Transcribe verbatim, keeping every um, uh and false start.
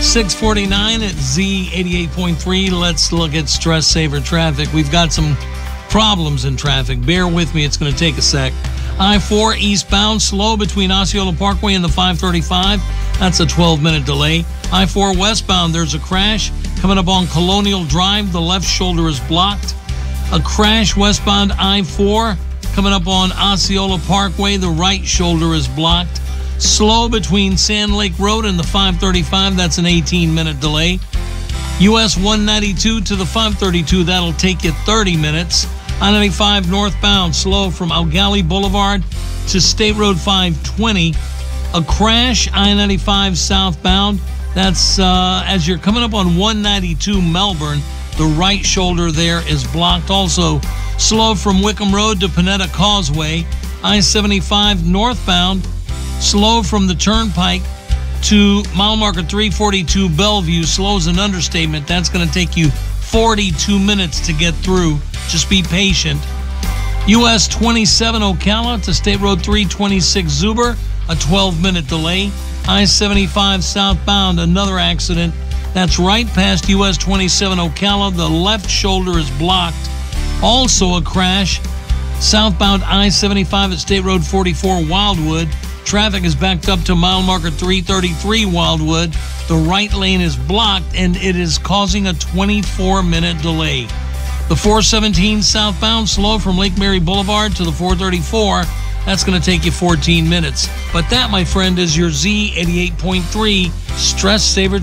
six forty-nine at Z eighty-eight point three. Let's look at Stress Saver traffic. We've got some problems in traffic. Bear with me. It's going to take a sec. I four eastbound, slow between Osceola Parkway and the five thirty-five. That's a twelve-minute delay. I four westbound, there's a crash. Coming up on Colonial Drive, the left shoulder is blocked. A crash westbound I four. Coming up on Osceola Parkway, the right shoulder is blocked. Slow between Sand Lake Road and the five thirty-five. That's an eighteen-minute delay. U S one ninety-two to the five thirty-two. That'll take you thirty minutes. I ninety-five northbound, slow from Algali Boulevard to State Road five twenty. A crash, I ninety-five southbound. That's uh, as you're coming up on one ninety-two Melbourne. The right shoulder there is blocked. Also, slow from Wickham Road to Panetta Causeway. I seventy-five northbound. Slow from the Turnpike to mile marker three forty-two Bellevue. Slow is an understatement. That's going to take you forty-two minutes to get through. Just be patient. U S twenty-seven Ocala to State Road three twenty-six Zuber. A twelve-minute delay. I seventy-five southbound, another accident. That's right past U S twenty-seven Ocala. The left shoulder is blocked. Also a crash. Southbound I seventy-five at State Road forty-four Wildwood. Traffic is backed up to mile marker three thirty-three Wildwood. The right lane is blocked and it is causing a twenty-four minute delay. The four seventeen southbound, slow from Lake Mary Boulevard to the four thirty-four. That's going to take you fourteen minutes. But that, my friend, is your Z eighty-eight point three Stress Saver